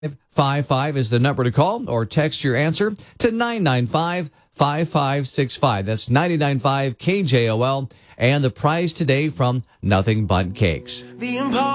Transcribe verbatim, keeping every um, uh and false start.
five five is the number to call, or text your answer to nine nine five, five five six five. That's nine nine five K J O L. And the prize today from Nothing Bundt Cakes. The